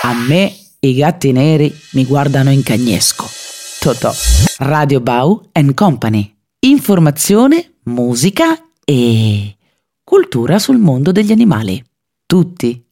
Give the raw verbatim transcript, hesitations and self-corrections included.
A me i gatti neri mi guardano in cagnesco. Totò. Radio Bau and Company. Informazione, musica e cultura sul mondo degli animali. Tutti